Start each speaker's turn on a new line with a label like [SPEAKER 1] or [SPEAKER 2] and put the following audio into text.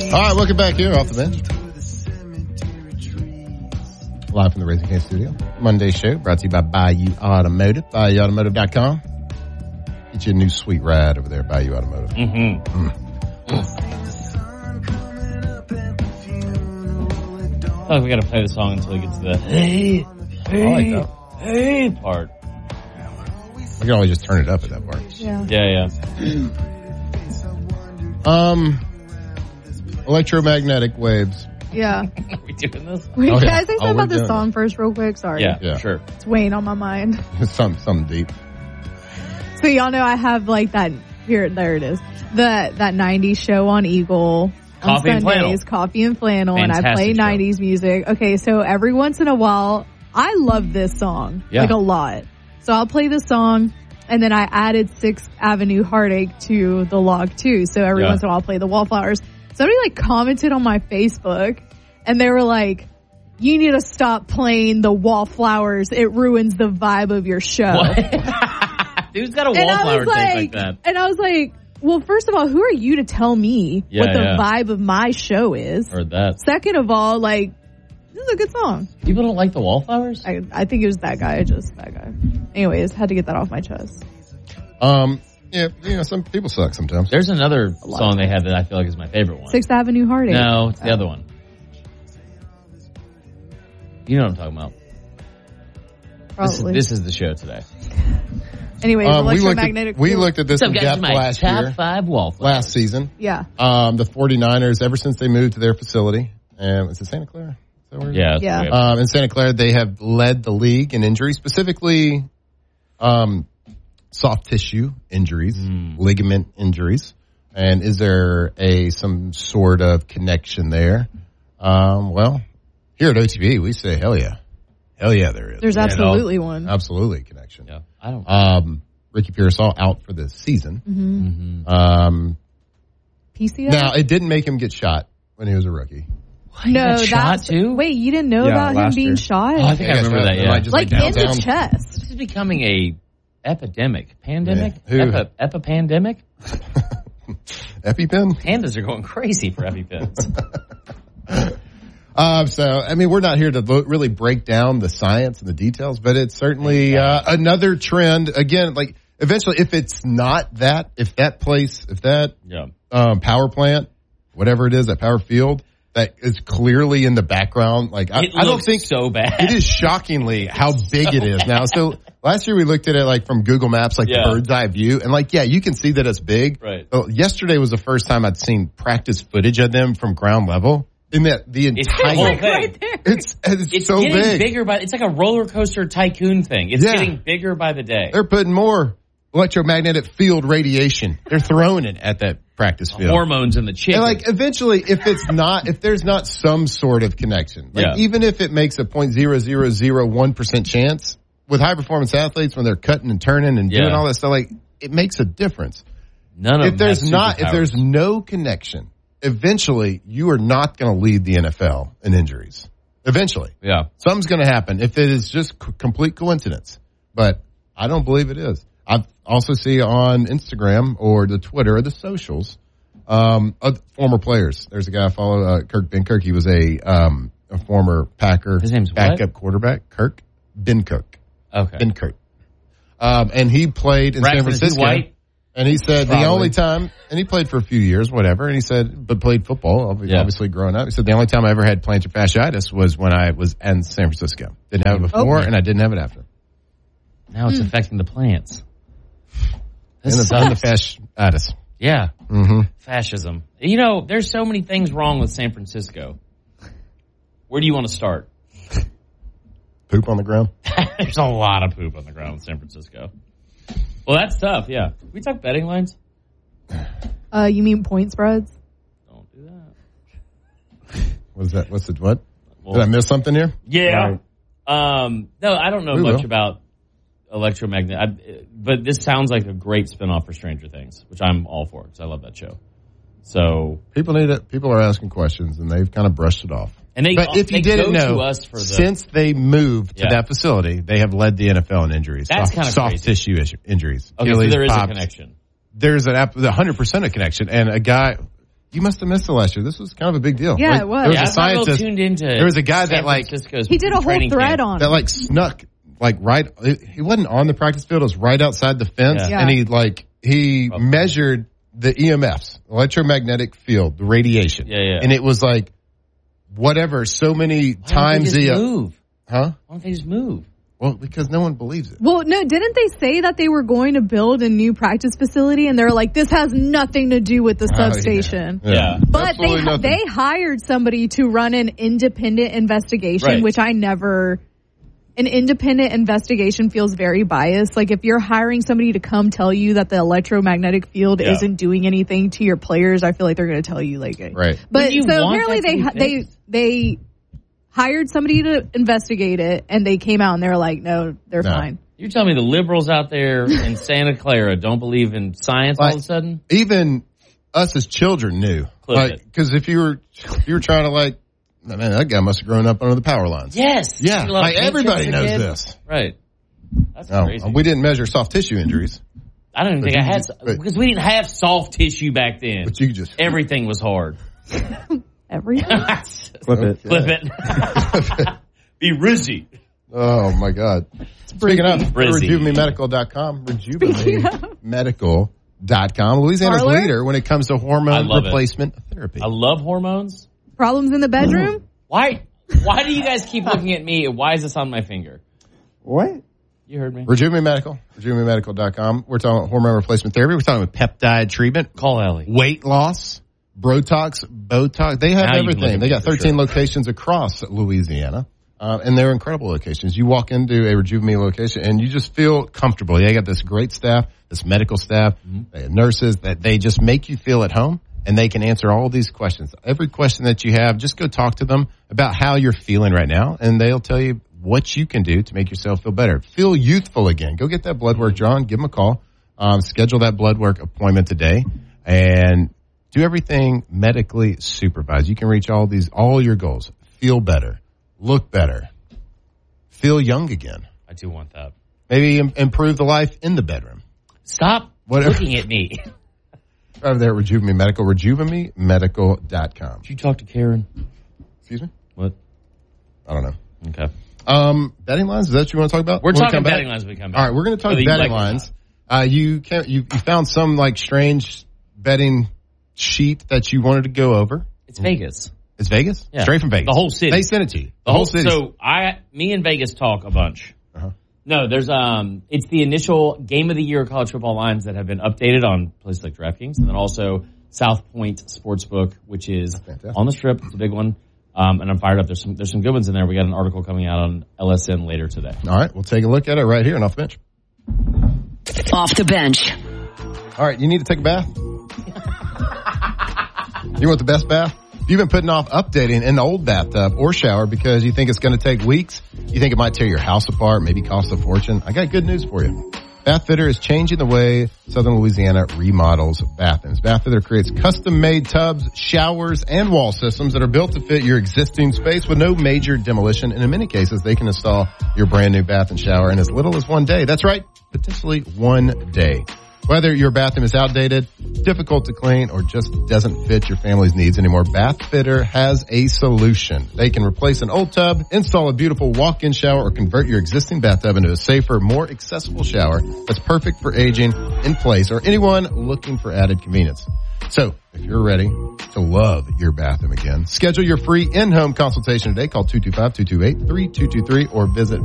[SPEAKER 1] All right, welcome back here off the bench. Live from the Raising Cane Studio. Monday show brought to you by Bayou Automotive. BayouAutomotive.com. Get you a new sweet ride over there at Bayou Automotive.
[SPEAKER 2] I feel like we got to play the song until we get to the hey part.
[SPEAKER 1] We can always just turn it up at that part.
[SPEAKER 2] Yeah.
[SPEAKER 1] Electromagnetic waves.
[SPEAKER 3] Yeah.
[SPEAKER 2] Are we doing this?
[SPEAKER 3] Wait,
[SPEAKER 1] Oh,
[SPEAKER 3] can
[SPEAKER 1] yeah.
[SPEAKER 3] I say something about this
[SPEAKER 1] doing
[SPEAKER 3] song first real quick? Sorry.
[SPEAKER 2] Yeah, sure.
[SPEAKER 3] It's weighing on my mind.
[SPEAKER 1] Something deep.
[SPEAKER 3] So y'all know I have like that, here, there it is. That 90s show on Eagle.
[SPEAKER 2] Coffee
[SPEAKER 3] on
[SPEAKER 2] and Flannel.
[SPEAKER 3] Sundays, Coffee and Flannel, and I play
[SPEAKER 2] Fantastic show.
[SPEAKER 3] 90s music. Okay, so every once in a while, I love this song.
[SPEAKER 2] Yeah.
[SPEAKER 3] Like a lot. So I'll play this song, and then I added 6th Avenue Heartache to the log too. So every once in a while I'll play the Wallflowers. Somebody like commented on my Facebook, and they were like, you need to stop playing the Wallflowers. It ruins the vibe of your show.
[SPEAKER 2] What? Dude's got a wallflower tape like that.
[SPEAKER 3] And I was like, well, first of all, who are you to tell me what the vibe of my show is?
[SPEAKER 2] Heard that.
[SPEAKER 3] Second of all, like, this is a good song.
[SPEAKER 2] People don't like the Wallflowers?
[SPEAKER 3] I think it was that guy, just that guy. Anyways, had to get that off my chest.
[SPEAKER 1] Yeah, some people suck sometimes.
[SPEAKER 2] There's another song they have that I feel like is my favorite one.
[SPEAKER 3] 6th Avenue Heartache.
[SPEAKER 2] No, it's the other one. You know what I'm talking about.
[SPEAKER 3] Probably.
[SPEAKER 2] This is the show today.
[SPEAKER 3] Anyways, electromagnetic.
[SPEAKER 1] We looked at this in
[SPEAKER 2] What's up, guys?
[SPEAKER 1] depth
[SPEAKER 2] My
[SPEAKER 1] last
[SPEAKER 2] top
[SPEAKER 1] year.
[SPEAKER 2] 5 Wallflowers.
[SPEAKER 1] Last season.
[SPEAKER 3] Yeah.
[SPEAKER 1] The 49ers, ever since they moved to their facility, and is it Santa Clara? Is that where it is?
[SPEAKER 2] Yeah.
[SPEAKER 3] Yeah.
[SPEAKER 1] In Santa Clara, they have led the league in injuries, specifically soft tissue injuries, ligament injuries. And is there some sort of connection there? Well, here at OTB, we say hell yeah. Hell yeah, there is.
[SPEAKER 3] There's absolutely one.
[SPEAKER 1] Absolutely a connection.
[SPEAKER 2] Yeah. I don't.
[SPEAKER 1] Ricky Pearsall out for the season.
[SPEAKER 3] PCO?
[SPEAKER 1] Now, it didn't make him get shot when he was a rookie.
[SPEAKER 3] No,
[SPEAKER 2] got shot
[SPEAKER 3] that's
[SPEAKER 2] too?
[SPEAKER 3] Wait, you didn't know about him
[SPEAKER 4] last
[SPEAKER 3] being
[SPEAKER 4] year.
[SPEAKER 3] shot?
[SPEAKER 2] Oh, I think I remember that. Yeah.
[SPEAKER 3] like in the chest.
[SPEAKER 2] This is becoming a epidemic. Pandemic?
[SPEAKER 1] Yeah.
[SPEAKER 2] Epipandemic?
[SPEAKER 1] EpiPen?
[SPEAKER 2] Pandas are going crazy for EpiPens.
[SPEAKER 1] We're not here to really break down the science and the details, but it's certainly another trend. Again, like eventually, if it's not that, if that power plant, whatever it is, that power field, that is clearly in the background, like I don't think
[SPEAKER 2] so bad.
[SPEAKER 1] It is shockingly how big it is now. So last year we looked at it like from Google Maps, like the bird's eye view, and like you can see that it's big.
[SPEAKER 2] Right.
[SPEAKER 1] Yesterday was the first time I'd seen practice footage of them from ground level. In that the entire
[SPEAKER 2] whole thing.
[SPEAKER 3] Right there.
[SPEAKER 1] It's so
[SPEAKER 2] getting
[SPEAKER 1] big.
[SPEAKER 2] bigger it's like a roller coaster tycoon thing. It's getting bigger by the day.
[SPEAKER 1] They're putting more electromagnetic field radiation. They're throwing it at that practice field.
[SPEAKER 2] Hormones in the chicken.
[SPEAKER 1] And like eventually, if there's not some sort of connection, like even if it makes a 0.0001% chance with high performance athletes when they're cutting and turning and doing all that stuff, like it makes a difference.
[SPEAKER 2] None of
[SPEAKER 1] If there's no connection, eventually you are not going to lead the NFL in injuries. Eventually.
[SPEAKER 2] Yeah.
[SPEAKER 1] Something's going to happen if it is just complete coincidence. But I don't believe it is. I also see on Instagram or the Twitter or the socials, former players. There's a guy I follow, Ben Kirk. He was a former Packer
[SPEAKER 2] His name's
[SPEAKER 1] backup quarterback. Ben Kirk.
[SPEAKER 2] Okay.
[SPEAKER 1] Ben Kirk. And he played in San Francisco.
[SPEAKER 2] White?
[SPEAKER 1] And he said the only time, and he played for a few years, whatever, and he said, but played football, obviously growing up. He said the only time I ever had plantar fasciitis was when I was in San Francisco. Didn't have it before, and I didn't have it after.
[SPEAKER 2] Now it's affecting the plants.
[SPEAKER 1] And the fasciitis.
[SPEAKER 2] Yeah.
[SPEAKER 1] Mm-hmm.
[SPEAKER 2] Fascism. You know, there's so many things wrong with San Francisco. Where do you want to start?
[SPEAKER 1] Poop on the ground?
[SPEAKER 2] There's a lot of poop on the ground in San Francisco. Well, that's tough, yeah. We talk betting lines?
[SPEAKER 3] You mean point spreads?
[SPEAKER 2] Don't do
[SPEAKER 1] that. What's that? What?
[SPEAKER 2] Well,
[SPEAKER 1] did I miss something here?
[SPEAKER 2] Yeah. Right. No, I don't know much about electromagnetic, but this sounds like a great spinoff for Stranger Things, which I'm all for because I love that show. So
[SPEAKER 1] people need it. People are asking questions, and they've kind of brushed it off.
[SPEAKER 2] And
[SPEAKER 1] but if you didn't know, since they moved to that facility, they have led the NFL in injuries.
[SPEAKER 2] That's kind of
[SPEAKER 1] soft tissue injuries.
[SPEAKER 2] Okay, so there is a connection.
[SPEAKER 1] There's 100% a connection. And a guy, You must have missed it last year. This was kind of a big deal.
[SPEAKER 3] Yeah, it was.
[SPEAKER 1] There was a scientist.
[SPEAKER 2] Tuned into
[SPEAKER 1] there was a guy that
[SPEAKER 3] he did a whole thread on it.
[SPEAKER 1] That snuck right. He wasn't on the practice field. It was right outside the fence, and he measured the EMFs, electromagnetic field, the radiation.
[SPEAKER 2] Yeah.
[SPEAKER 1] And it was whatever, so many times
[SPEAKER 2] the move.
[SPEAKER 1] Huh?
[SPEAKER 2] Why don't they just move?
[SPEAKER 1] Well, because no one believes it.
[SPEAKER 3] Well, no, didn't they say that they were going to build a new practice facility and they're like, this has nothing to do with the substation.
[SPEAKER 2] Yeah.
[SPEAKER 3] But they hired somebody to run an independent investigation, which an independent investigation feels very biased. Like if you're hiring somebody to come tell you that the electromagnetic field isn't doing anything to your players, I feel like they're going to tell you
[SPEAKER 1] right.
[SPEAKER 3] But so apparently they hired somebody to investigate it, and they came out and they're like, no, they're fine.
[SPEAKER 2] You're telling me the liberals out there in Santa Clara don't believe in science all of a sudden?
[SPEAKER 1] Even us as children knew. Because if you were trying to man, that guy must have grown up under the power lines.
[SPEAKER 2] Yes.
[SPEAKER 1] Yeah. Everybody knows this.
[SPEAKER 2] Right. That's crazy.
[SPEAKER 1] We didn't measure soft tissue injuries.
[SPEAKER 2] I don't even think I had, because we didn't have soft tissue back then.
[SPEAKER 1] But you just.
[SPEAKER 2] Everything was hard.
[SPEAKER 3] Everything?
[SPEAKER 2] Flip it. Be rizzy.
[SPEAKER 1] Oh, my God. Speaking of, RejuveMeMedical.com. RejuveMeMedical.com. Louisiana's leader when it comes to hormone replacement therapy.
[SPEAKER 2] I love hormones.
[SPEAKER 3] Problems in the bedroom?
[SPEAKER 2] Why do you guys keep looking at me? Why is this on my finger?
[SPEAKER 1] What?
[SPEAKER 2] You heard me.
[SPEAKER 1] RejuveMeMedical.com. We're talking about hormone replacement therapy. We're talking about peptide treatment.
[SPEAKER 2] Call Ellie.
[SPEAKER 1] Weight loss. Botox. They have everything. They got 13 locations across Louisiana. And they're incredible locations. You walk into a Rejuve Me location and you just feel comfortable. They got this great staff, this medical staff, they have nurses that they just make you feel at home, and they can answer all these questions. Every question that you have, just go talk to them about how you're feeling right now, and they'll tell you what you can do to make yourself feel better. Feel youthful again. Go get that blood work drawn. Give them a call. Schedule that blood work appointment today, and do everything medically supervised. You can reach all your goals. Feel better. Look better. Feel young again.
[SPEAKER 2] I do want that.
[SPEAKER 1] Maybe improve the life in the bedroom.
[SPEAKER 2] Stop looking at me.
[SPEAKER 1] Over there at Rejuve Me Medical, RejuveMeMedical.com.
[SPEAKER 2] Did you talk to Karen?
[SPEAKER 1] Excuse me?
[SPEAKER 2] What?
[SPEAKER 1] I don't know.
[SPEAKER 2] Okay.
[SPEAKER 1] Betting lines, is that what you want to talk about?
[SPEAKER 2] We're talking betting lines when we come back.
[SPEAKER 1] All right, we're going to talk betting lines. You found some strange betting sheet that you wanted to go over.
[SPEAKER 2] It's Vegas.
[SPEAKER 1] It's Vegas?
[SPEAKER 2] Yeah.
[SPEAKER 1] Straight from Vegas.
[SPEAKER 2] The whole city.
[SPEAKER 1] They sent it to you. The whole city.
[SPEAKER 2] So me and Vegas talk a bunch. Uh-huh. No, there's it's the initial game of the year college football lines that have been updated on places like DraftKings, and then also South Point Sportsbook, which is on the Strip. It's a big one. And I'm fired up. There's some good ones in there. We got an article coming out on LSN later today.
[SPEAKER 1] All right, we'll take a look at it right here on Off the Bench.
[SPEAKER 4] Off the Bench.
[SPEAKER 1] All right, you need to take a bath? You want the best bath? You've been putting off updating an old bathtub or shower because you think it's going to take weeks. You think it might tear your house apart, maybe cost a fortune. I got good news for you. Bathfitter is changing the way Southern Louisiana remodels bathrooms. Bathfitter creates custom-made tubs, showers, and wall systems that are built to fit your existing space with no major demolition. And in many cases, they can install your brand new bath and shower in as little as 1 day. That's right, potentially 1 day. Whether your bathroom is outdated, difficult to clean, or just doesn't fit your family's needs anymore, Bathfitter has a solution. They can replace an old tub, install a beautiful walk-in shower, or convert your existing bathtub into a safer, more accessible shower that's perfect for aging in place or anyone looking for added convenience. So, if you're ready to love your bathroom again, schedule your free in-home consultation today. Call 225-228-3223 or visit